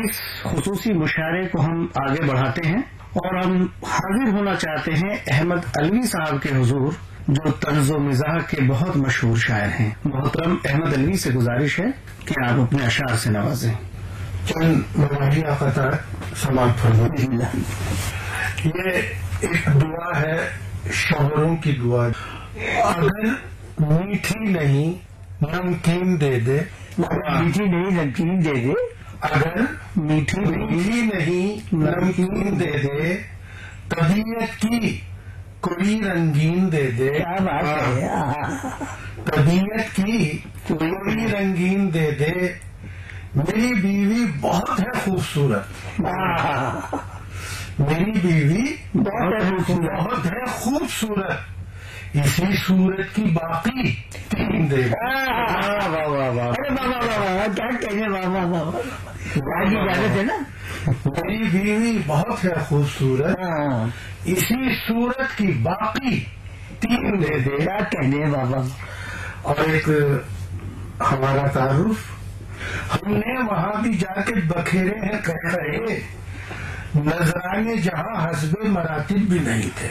اس خصوصی مشاعرے کو ہم آگے بڑھاتے ہیں اور ہم حاضر ہونا چاہتے ہیں احمد علوی صاحب کے حضور، جو طرز و مزاح کے بہت مشہور شاعر ہیں۔ محترم احمد علوی سے گزارش ہے کہ آپ اپنے اشعار سے نوازیں۔ چند مراحل قطار سماعت فرمائیں۔ یہ ایک دعا ہے، شوہروں کی دعا۔ اگر میٹھی نہیں نمکین دے دے، میٹھی نہیں نمکین دے دے، اگر میٹھی نہیں نمکین دے دے، طبیعت کی کوئی رنگین دے دے، کیا بات ہے، طبیعت کی کوئی رنگین دے دے، میری بیوی بہت ہے خوبصورت، میری بیوی بہت ہے خوبصورت، اسی صورت کی باقی تین دے دے۔ کیا کہنے اجازت ہے نا، میری بیوی بہت ہے خوبصورت، اسی صورت کی باقی تین دے دے۔ کیا کہنے بابا۔ اور ایک ہمارا تعارف، ہم نے وہاں بھی جا کے بکھیرے ہیں کہہ رہے، نذرانے جہاں حسب مراتب بھی نہیں تھے۔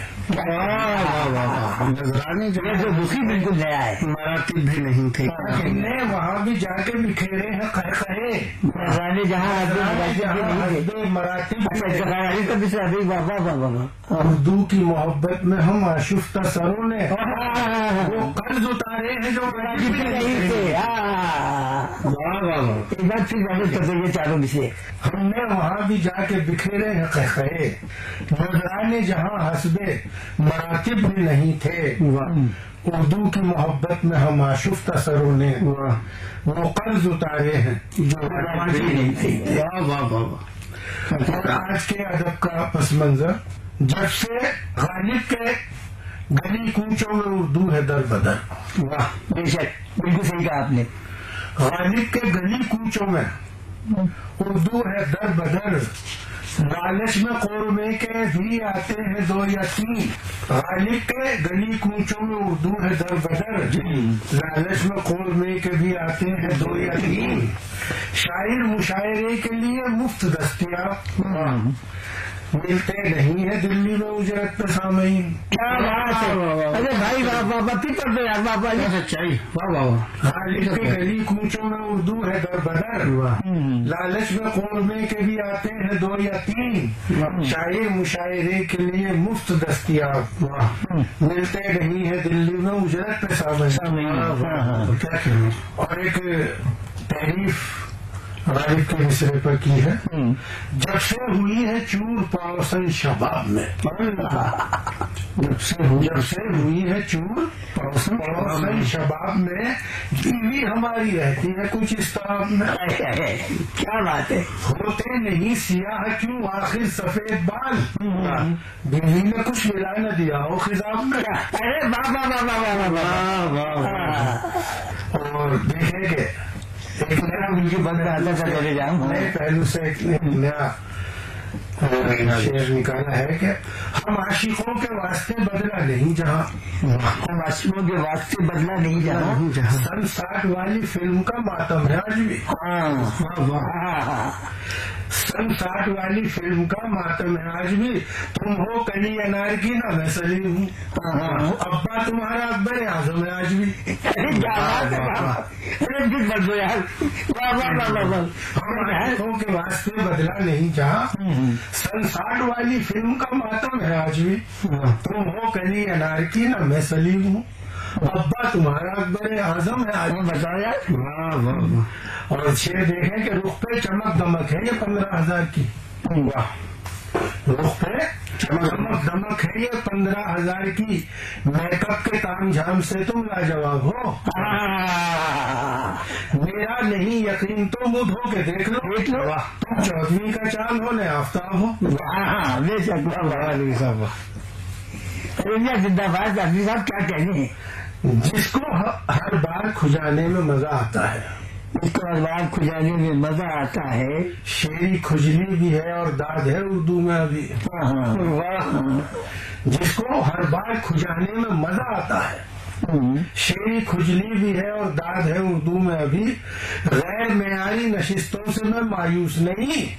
نذرانے جگہ جو دکھی بالکل نیا ہے، مراتب بھی نہیں تھے۔ ہم نے وہاں بھی جا کے بکھیرے ہیں کہے، نذرانے جہاں حسب مراتب کبھی سے ابھی بابا بابا اردو کی محبت میں ہم آشفتہ سروں نے وہ قرض اتارے ہیں جو مراتب بھی نہیں تھے۔ ایک بات پھر واضح کر دیں چاروں میں سے، ہم نے وہاں بھی جا کے بکھیرے ہیں کہے، نذرانے جہاں حسب مراتب بھی نہیں تھے، اردو کی محبت میں ہم آشفتہ سروں نے وہ قرض اتارے ہیں جو مراتب بھی نہیں تھے۔ اور آج کے ادب کا پس منظر، جب سے غالب کے گلی کوچوں میں اردو ہے در بدر۔ واہ، بے شک بالکل صحیح کہا آپ نے۔ غالب کے گلی کوچوں میں اردو ہے در بدر، لالچ میں قورمے کے بھی آتے ہیں دو یا تین۔ غالب کے گلی کوچوں میں اردو ہے در بدر، لالچ میں قورمے کے بھی آتے ہیں دو یا تین۔ شاعر مشاعرے کے لیے مفت دستیاب، ملتے نہیں ہے دلی میں اجرت پہ سامعین۔ کیا بات ہے، ارے بھائی بابا پیپر دو یار بابا، یہ سچائی۔ واہ واہ۔ غالب کے گلی کوچوں میں اردو ہے در بدر، لالچ میں قورمے کے بھی آتے ہیں دو یا تین۔ شاعر مشاعرے کے لیے مفت دستیاب، ملتے نہیں ہے دلی میں اجرت پہ سامعین۔ کیا کہوں۔ اور ایک تعریف غالب کے مصرے پر کی ہے، جب سے ہوئی ہے چور پاوسن شباب میں، جب سے ہوئی ہے چور پاوسن شباب میں، بیوی ہماری رہتی ہے کچھ استاب میں۔ کیا بات ہے۔ ہوتے نہیں سیاہ کیوں آخر سفید بال، بیوی نے کچھ ملا نہ دیا ہو خضاب میں۔ ارے بابا بابا بابا۔ اور دیکھیں گے ایک نیا ان کی بند آتا تھا چلے جاؤں، نئے پہلو سے ایک نیا شعر نکالا ہے کہ ہم عاشقوں کے واسطے بدلا نہیں جہاں، ہم عاشقوں کے واسطے بدلا نہیں جہاں، سن 60 والی فلم کا ماتم ہے آج بھی۔ سن 60 والی فلم کا ماتم ہے آج بھی، تم ہو کلی انار کی نہ میں سلیم ہوں، ابا تمہارا اکبر اعظم ہے آج بھی۔ ہم عاشقوں کے واسطے بدلا نہیں جہاں، سن 60 والی فلم کا ماتم ہے آج بھی، تم ہو کلی انار کی نہ میں سلیم ہوں، ابا تمہارا اکبر اعظم ہے آج۔ بتاؤ یار۔ اور شعر دیکھیں کہ رخ پہ چمک دمک ہے یہ 15,000 کی، رخ پہ چمک دمک ہے یہ 15,000 کی، میک اپ کے تام جھام سے تم لاجواب ہو، میرا نہیں یقین تو منہ دھو کے دیکھ لو، تم 14ویں کا چاند ہو نہ آفتاب ہو۔ بے شک صاحب زندہ باد۔ عبدی صاحب کیا کہنے ہیں، جس کو ہر بار کھجانے میں مزہ آتا ہے، اس کو ہر بار کھجانے میں مزہ آتا ہے، شیری کھجلی بھی ہے اور داد ہے اردو میں ابھی، جس کو ہر بار کھجانے میں مزہ آتا ہے، شیری کھجلی بھی ہے اور داد ہے اردو میں ابھی، غیر معیاری نشستوں سے میں مایوس نہیں،